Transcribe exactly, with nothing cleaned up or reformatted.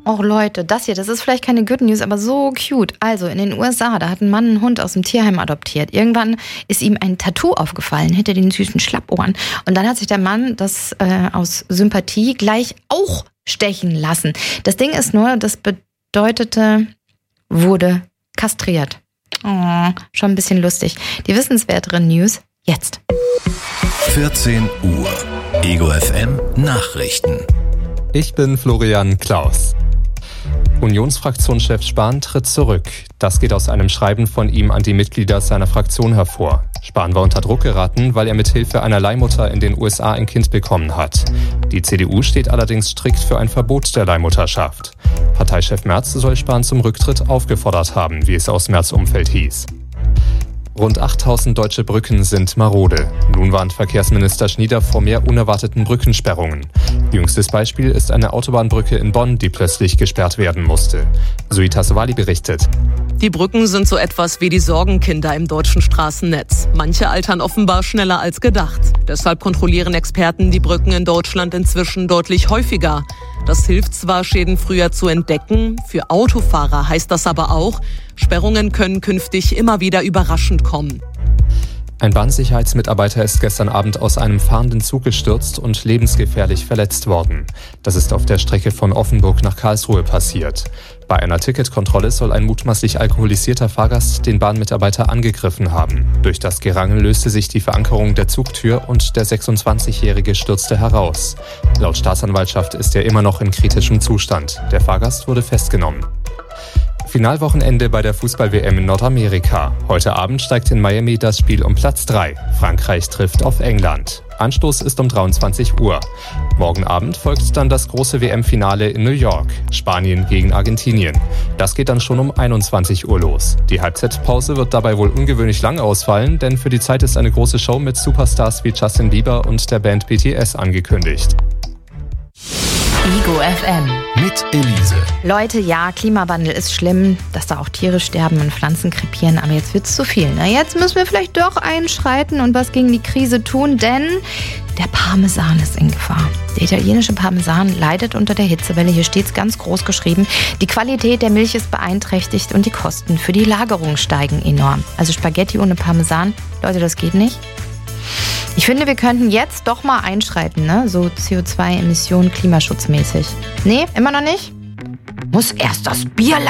Oh Leute, das hier, das ist vielleicht keine Good News, aber so cute. Also in den U S A, da hat ein Mann einen Hund aus dem Tierheim adoptiert. Irgendwann ist ihm ein Tattoo aufgefallen hinter den süßen Schlappohren. Und dann hat sich der Mann das äh, aus Sympathie gleich auch stechen lassen. Das Ding ist nur, das bedeutete, wurde kastriert. Oh, schon ein bisschen lustig. Die wissenswerteren News jetzt. vierzehn Uhr. Ego F M Nachrichten. Ich bin Florian Klaus. Unionsfraktionschef Spahn tritt zurück. Das geht aus einem Schreiben von ihm an die Mitglieder seiner Fraktion hervor. Spahn war unter Druck geraten, weil er mit Hilfe einer Leihmutter in den U S A ein Kind bekommen hat. Die C D U steht allerdings strikt für ein Verbot der Leihmutterschaft. Parteichef Merz soll Spahn zum Rücktritt aufgefordert haben, wie es aus Merz' Umfeld hieß. Rund achttausend deutsche Brücken sind marode. Nun warnt Verkehrsminister Schnieder vor mehr unerwarteten Brückensperrungen. Jüngstes Beispiel ist eine Autobahnbrücke in Bonn, die plötzlich gesperrt werden musste. Suitas Wali berichtet. Die Brücken sind so etwas wie die Sorgenkinder im deutschen Straßennetz. Manche altern offenbar schneller als gedacht. Deshalb kontrollieren Experten die Brücken in Deutschland inzwischen deutlich häufiger. Das hilft zwar, Schäden früher zu entdecken, für Autofahrer heißt das aber auch, Sperrungen können künftig immer wieder überraschend kommen. Ein Bahnsicherheitsmitarbeiter ist gestern Abend aus einem fahrenden Zug gestürzt und lebensgefährlich verletzt worden. Das ist auf der Strecke von Offenburg nach Karlsruhe passiert. Bei einer Ticketkontrolle soll ein mutmaßlich alkoholisierter Fahrgast den Bahnmitarbeiter angegriffen haben. Durch das Gerangel löste sich die Verankerung der Zugtür und der sechsundzwanzigjährige stürzte heraus. Laut Staatsanwaltschaft ist er immer noch in kritischem Zustand. Der Fahrgast wurde festgenommen. Finalwochenende bei der Fußball-W M in Nordamerika. Heute Abend steigt in Miami das Spiel um Platz drei. Frankreich trifft auf England. Anstoß ist um dreiundzwanzig Uhr. Morgen Abend folgt dann das große W M-Finale in New York. Spanien gegen Argentinien. Das geht dann schon um einundzwanzig Uhr los. Die Halbzeitpause wird dabei wohl ungewöhnlich lang ausfallen, denn für die Zeit ist eine große Show mit Superstars wie Justin Bieber und der Band B T S angekündigt. Ego F M. Mit Elise. Leute, ja, Klimawandel ist schlimm, dass da auch Tiere sterben und Pflanzen krepieren, aber jetzt wird's zu viel. Na, jetzt müssen wir vielleicht doch einschreiten und was gegen die Krise tun, denn der Parmesan ist in Gefahr. Der italienische Parmesan leidet unter der Hitzewelle. Hier steht's ganz groß geschrieben. Die Qualität der Milch ist beeinträchtigt und die Kosten für die Lagerung steigen enorm. Also Spaghetti ohne Parmesan, Leute, das geht nicht. Ich finde, wir könnten jetzt doch mal einschreiten, ne? So C O zwei Emissionen klimaschutzmäßig. Nee, immer noch nicht? Muss erst das Bier